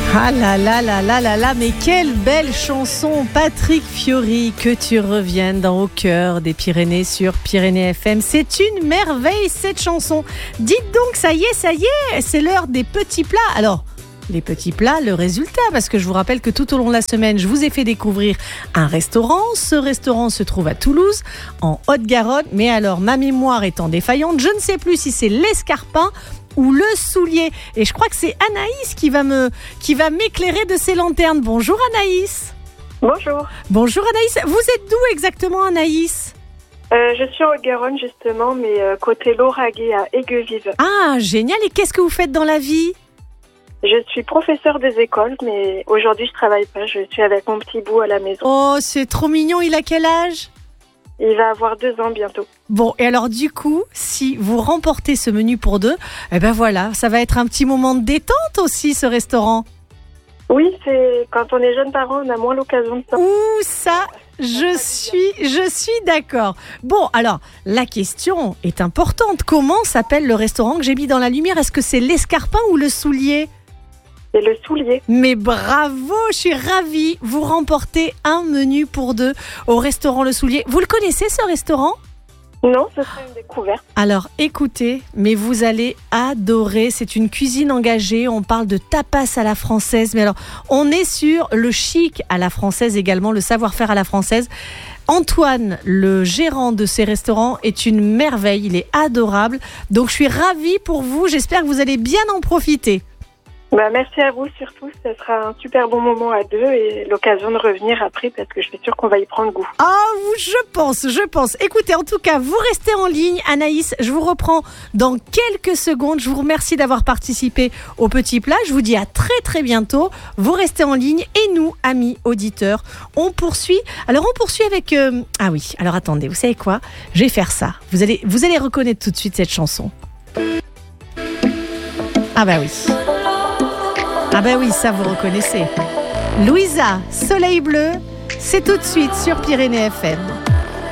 Ah là là là là là là, mais quelle belle chanson, Patrick Fiori, que tu reviennes dans Au cœur des Pyrénées sur Pyrénées FM. C'est une merveille cette chanson. Dites donc, ça y est, c'est l'heure des petits plats. Alors, les petits plats, le résultat, parce que je vous rappelle que tout au long de la semaine, je vous ai fait découvrir un restaurant. Ce restaurant se trouve à Toulouse, en Haute-Garonne. Mais alors, ma mémoire étant défaillante, je ne sais plus si c'est l'Escarpin ou le Soulier. Et je crois que c'est Anaïs qui va m'éclairer de ses lanternes. Bonjour Anaïs. Bonjour. Bonjour Anaïs. Vous êtes d'où exactement Anaïs ? Je suis en Haute-Garonne justement, mais côté Lauragais à Aiguevive. Ah, génial. Et qu'est-ce que vous faites dans la vie ? Je suis professeure des écoles, mais aujourd'hui je travaille pas. Je suis avec mon petit bout à la maison. Oh, c'est trop mignon. Il a quel âge ? Il va avoir 2 ans bientôt. Bon, et alors du coup, si vous remportez ce menu pour 2, eh ben voilà, ça va être un petit moment de détente aussi, ce restaurant. Oui, c'est quand on est jeune parent, on a moins l'occasion de ça. Ouh, ça, je suis d'accord. Bon, alors, la question est importante. Comment s'appelle le restaurant que j'ai mis dans la lumière ? Est-ce que c'est l'Escarpin ou le Soulier ? C'est le Soulier. Mais bravo, je suis ravie. Vous remportez un menu pour 2 au restaurant Le Soulier. Vous le connaissez, ce restaurant ? Non, ce serait une découverte. Alors, écoutez, mais vous allez adorer. C'est une cuisine engagée. On parle de tapas à la française. Mais alors, on est sur le chic à la française également, le savoir-faire à la française. Antoine, le gérant de ces restaurants, est une merveille. Il est adorable. Donc, je suis ravie pour vous. J'espère que vous allez bien en profiter. Merci à vous surtout, ce sera un super bon moment à 2 et l'occasion de revenir après parce que je suis sûre qu'on va y prendre goût. Ah, je pense. Écoutez, en tout cas, vous restez en ligne. Anaïs, je vous reprends dans quelques secondes. Je vous remercie d'avoir participé au petit plat. Je vous dis à très très bientôt. Vous restez en ligne et nous, amis auditeurs, on poursuit. Alors on poursuit avec... Ah oui, alors attendez, vous savez quoi ? Je vais faire ça. Vous allez reconnaître tout de suite cette chanson. Ah bah oui. Ah ben oui, ça vous reconnaissez. Louisa, Soleil bleu, c'est tout de suite sur Pyrénées FM.